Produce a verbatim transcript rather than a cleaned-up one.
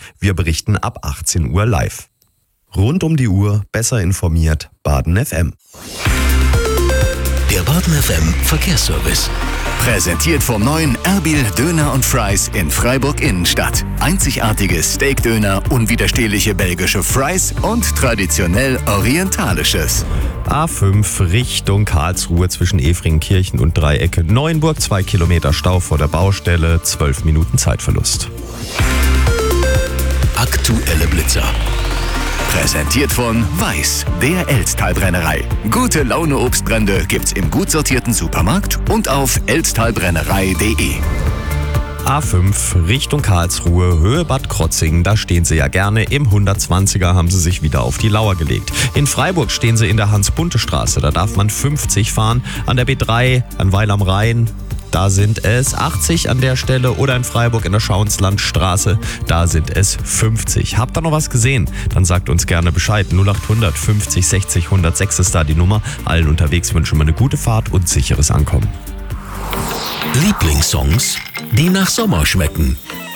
Wir berichten ab achtzehn Uhr live. Rund um die Uhr besser informiert Baden F M. Der Baden F M Verkehrsservice. Präsentiert vom neuen Erbil Döner und Fries in Freiburg Innenstadt. Einzigartige Steakdöner, unwiderstehliche belgische Fries und traditionell orientalisches. A fünf Richtung Karlsruhe zwischen Efringkirchen und Dreiecke Neuenburg. Zwei Kilometer Stau vor der Baustelle, zwölf Minuten Zeitverlust. Aktuelle Blitzer. Präsentiert von Weiß, der Elztal-Brennerei. Gute Laune Obstbrände gibt's im gut sortierten Supermarkt und auf elztalbrennerei punkt de. A fünf Richtung Karlsruhe, Höhe Bad Krotzingen, da stehen Sie ja gerne. Im hundertzwanziger haben Sie sich wieder auf die Lauer gelegt. In Freiburg stehen Sie in der Hans-Bunte-Straße, da darf man fünfzig fahren. An der B drei, an Weil am Rhein, da sind es achtzig an der Stelle, oder in Freiburg in der Schauenslandstraße, da sind es fünfzig. Habt ihr noch was gesehen? Dann sagt uns gerne Bescheid. null acht hundert fünfzig sechzig hundertsechs ist da die Nummer. Allen unterwegs wünschen wir eine gute Fahrt und sicheres Ankommen. Lieblingssongs, die nach Sommer schmecken.